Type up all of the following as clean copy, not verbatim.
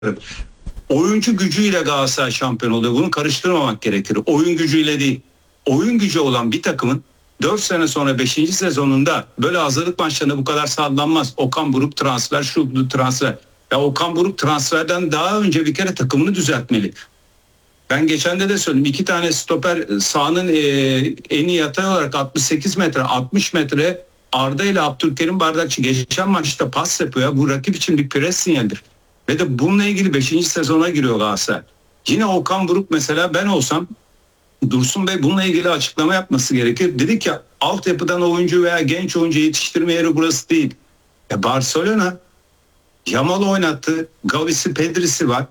Oyuncu gücüyle Galatasaray şampiyon oluyor. Bunu karıştırmamak gerekir. Oyun gücüyle değil. Oyun gücü olan bir takımın 4 sene sonra 5. sezonunda böyle hazırlık maçlarına bu kadar sallanmaz. Okan Buruk transfer, şu transfer. Ya Okan Buruk transferden daha önce bir kere takımını düzeltmeli. Ben geçen de söyledim. 2 tane stoper sahanın en iyi yatay olarak 68 metre, 60 metre Arda ile Abdülkerim Bardakçı geçen maçta pas yapıyor. Bu rakip için bir pres sinyalidir. Ve de bununla ilgili 5. sezona giriyor Galatasaray. Yine Okan Buruk mesela ben olsam Dursun Bey bununla ilgili açıklama yapması gerekir. Dedik ya altyapıdan oyuncu veya genç oyuncu yetiştirme yeri burası değil. Barcelona Yamal'ı oynattı. Gavi'si, Pedri'si var.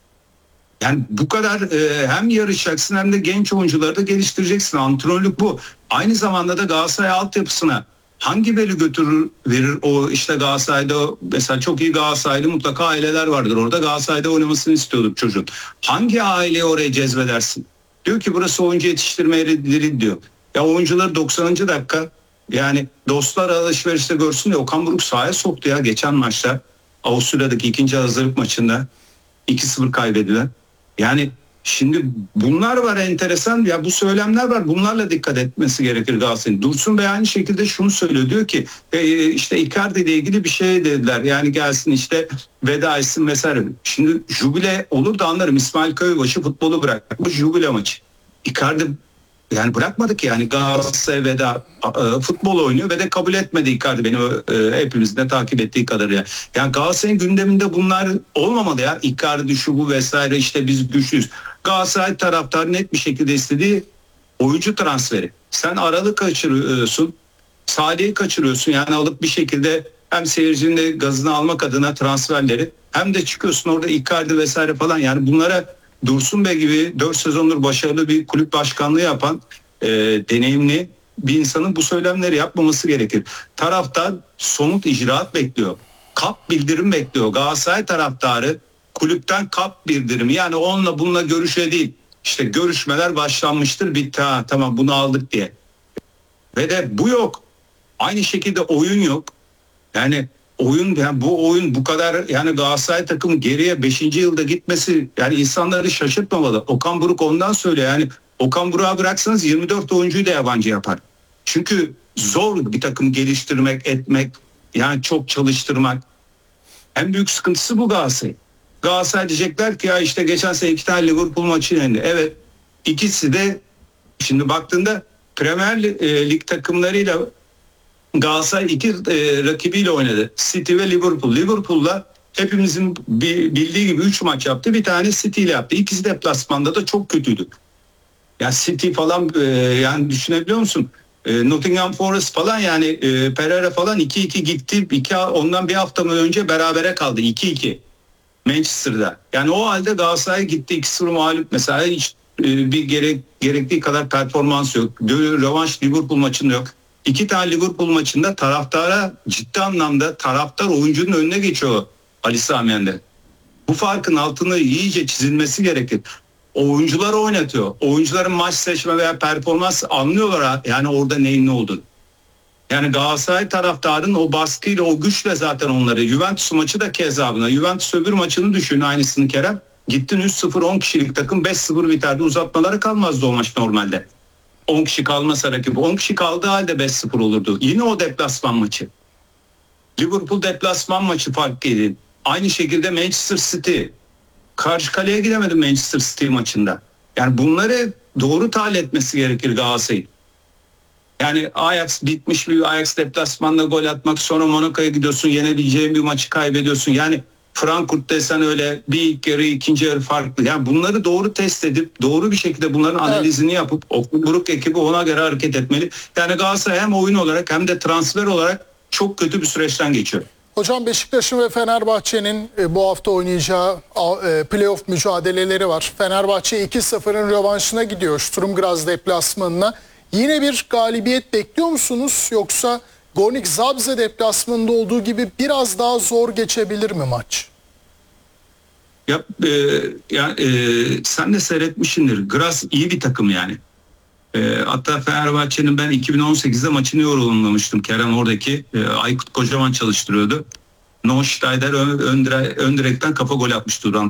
Yani bu kadar hem yarışacaksın hem de genç oyuncuları da geliştireceksin. Antrenörlük bu. Aynı zamanda da Galatasaray altyapısına hangi veli götürür verir o işte Galatasaray'da mesela çok iyi Galatasaraylı mutlaka aileler vardır. Orada Galatasaray'da oynamasını istiyorduk çocuğun. Hangi aileyi oraya cezbedersin? Diyor ki burası oyuncu yetiştirme yeri diyor. Ya oyuncuları 90. dakika yani dostlar alışverişte görsün diye Okan Buruk sahaya soktu ya geçen maçta. Avusturya'daki ikinci hazırlık maçında 2-0 kaybedilen. Yani şimdi bunlar var enteresan ya bu söylemler var bunlarla dikkat etmesi gerekir Galatasaray'ın. Dursun Bey aynı şekilde şunu söylüyor diyor ki işte Icardi ile ilgili bir şey dediler yani gelsin işte veda etsin vesaire. Şimdi jubile olur da anlarım İsmail Köybaşı futbolu bırakmış jubile maçı. Icardi yani bırakmadık yani Galatasaray veda futbol oynuyor ve de kabul etmedi Icardi beni hepimizin de takip ettiği kadarıyla. Yani Galatasaray'ın gündeminde bunlar olmamalı ya. Icardi şu bu vesaire işte biz güçlüyüz. Galatasaray taraftar net bir şekilde istediği oyuncu transferi. Sen Aralık kaçırıyorsun. Salih'i kaçırıyorsun yani alıp bir şekilde hem seyircinin de gazını almak adına transferleri hem de çıkıyorsun orada Icardi vesaire falan yani bunlara Dursun Bey gibi 4 sezondur başarılı bir kulüp başkanlığı yapan deneyimli bir insanın bu söylemleri yapmaması gerekir. Taraftar somut icraat bekliyor. Kap bildirim bekliyor. Galatasaray taraftarı kulüpten kap bildirimi yani onunla bununla görüşe değil. İşte görüşmeler başlanmıştır bitti ha tamam bunu aldık diye. Ve de bu yok. Aynı şekilde oyun yok. Yani bu oyun bu kadar yani Galatasaray takımı geriye 5. yılda gitmesi yani insanları şaşırtmamalı. Okan Buruk ondan söylüyor yani Okan Buruk'a bıraksanız 24 oyuncuyu da yabancı yapar. Çünkü zor bir takım geliştirmek, etmek yani çok çalıştırmak. En büyük sıkıntısı bu Galatasaray. Galatasaray diyecekler ki ya işte geçen sene 2 tane Liverpool maçı yendi. Evet ikisi de şimdi baktığında Premier Lig takımlarıyla Galatasaray 2 rakibiyle oynadı. City ve Liverpool. Liverpool'la hepimizin bildiği gibi 3 maç yaptı. Bir tane City ile yaptı. İkisi deplasmanda da çok kötüydü. Yani City falan yani düşünebiliyor musun? Nottingham Forest falan yani Pereira falan 2-2 gitti. Ondan bir hafta mı önce berabere kaldı. 2-2 Manchester'da. Yani o halde Galatasaray gitti 2-0 mağlup. Mesela hiç bir gerektiği kadar performans yok. Rövanş Liverpool maçında yok. 2 tane Liverpool maçında taraftara ciddi anlamda taraftar oyuncunun önüne geçiyor Ali Sami Yen'de. Bu farkın altını iyice çizilmesi gerekir. Oyuncular oynatıyor. Oyuncuların maç seçme veya performans anlıyorlar yani orada neyin ne olduğunu. Yani Galatasaray taraftarın o baskıyla o güçle zaten onları. Juventus maçı da keza buna. Juventus öbür maçını düşün aynısını Kerem. Gittin 3-0 10 kişilik takım 5-0 biterdi. Uzatmalara kalmazdı o maç normalde. 10 kişi kalmasa rakip 10 kişi kaldığı halde 5-0 olurdu. Yine o deplasman maçı. Liverpool deplasman maçı farklıydı. Aynı şekilde Manchester City. Karşı kaleye gidemedi Manchester City maçında. Yani bunları doğru tahlil etmesi gerekir Galatasaray'ın. Yani Ajax bitmiş bir Ajax deplasmanda gol atmak sonra Monaco'ya gidiyorsun yenebileceğin bir maçı kaybediyorsun. Yani Frankfurt desen öyle bir ilk yarı ikinci yarı farklı. Yani bunları doğru test edip doğru bir şekilde bunların analizini yapıp Okan Buruk ekibi ona göre hareket etmeli. Yani Galatasaray hem oyun olarak hem de transfer olarak çok kötü bir süreçten geçiyor. Hocam Beşiktaş'ın ve Fenerbahçe'nin bu hafta oynayacağı playoff mücadeleleri var. Fenerbahçe 2-0'ın rövanşına gidiyor Sturm Graz deplasmanına. Yine bir galibiyet bekliyor musunuz yoksa Gornik Zabrze deplasmanında olduğu gibi biraz daha zor geçebilir mi maç? Sen de seyretmişsindir. Graz iyi bir takım yani. Hatta Fenerbahçe'nin ben 2018'de maçını yorumlamıştım. Kerem oradaki Aykut Kocaman çalıştırıyordu. Noah Schneider ön direkten kafa gol atmıştı Duran